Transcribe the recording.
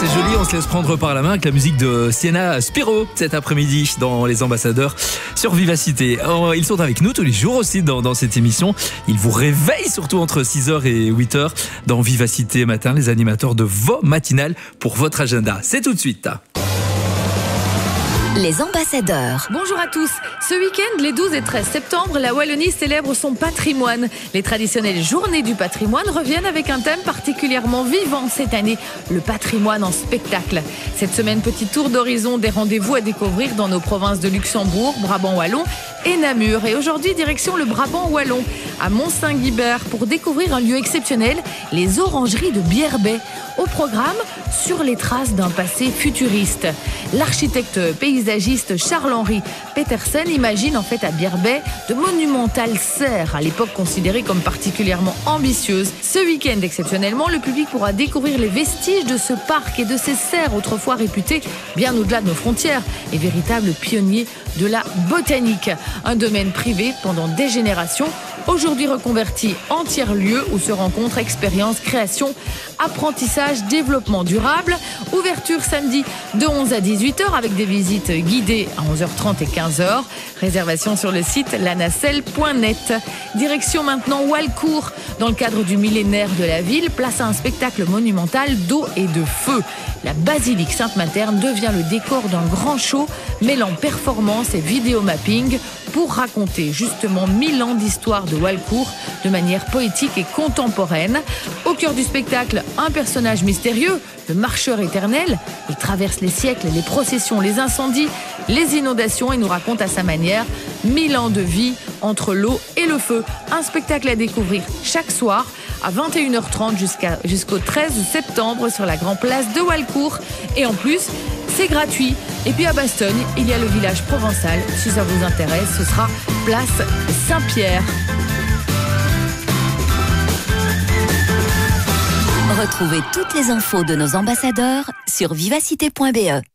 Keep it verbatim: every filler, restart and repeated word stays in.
c'est joli, on se laisse prendre par la main avec la musique de Sienna Spiro cet après-midi dans Les Ambassadeurs sur Vivacité. Oh, ils sont avec nous tous les jours aussi dans, dans cette émission. Ils vous réveillent surtout entre six heures et huit heures dans Vivacité Matin, les animateurs de vos matinales pour votre agenda. C'est tout de suite. Les ambassadeurs. Bonjour à tous. Ce week-end, les douze et treize septembre, la Wallonie célèbre son patrimoine. Les traditionnelles journées du patrimoine reviennent avec un thème particulièrement vivant cette année, le patrimoine en spectacle. Cette semaine, petit tour d'horizon des rendez-vous à découvrir dans nos provinces de Luxembourg, Brabant Wallon et Namur. Et aujourd'hui, direction le Brabant Wallon, à Mont-Saint-Guibert, pour découvrir un lieu exceptionnel, les orangeries de Bierbay. Au programme, sur les traces d'un passé futuriste. L'architecte paysagiste Charles-Henri Petersen imagine en fait à Bierbay de monumentales serres, à l'époque considérées comme particulièrement ambitieuses. Ce week-end, exceptionnellement, le public pourra découvrir les vestiges de ce parc et de ces serres autrefois réputées bien au-delà de nos frontières, les véritables pionniers de la botanique. Un domaine privé pendant des générations, aujourd'hui reconverti en tiers-lieu où se rencontrent expérience, création, apprentissage, développement durable. Ouverture samedi de onze à dix-huit heures avec des visites guidées à onze heures trente et quinze heures. Réservation sur le site lanacelle point net. Direction maintenant Walcourt. Dans le cadre du millénaire de la ville, place à un spectacle monumental d'eau et de feu. La basilique Sainte-Materne devient le décor d'un grand show mêlant performance et vidéomapping pour raconter justement mille ans d'histoire de Walcourt de manière poétique et contemporaine. Au cœur du spectacle, un personnage mystérieux, le marcheur éternel. Il traverse les siècles, les processions, les incendies, les inondations et nous raconte à sa manière mille ans de vie entre l'eau et le feu. Un spectacle à découvrir chaque soir à vingt et une heures trente jusqu'à, jusqu'au treize septembre sur la Grand Place de Walcourt. Et en plus, c'est gratuit. Et puis à Bastogne, il y a le village provençal. Si ça vous intéresse, ce sera place Saint-Pierre. Retrouvez toutes les infos de nos ambassadeurs sur vivacité point b e.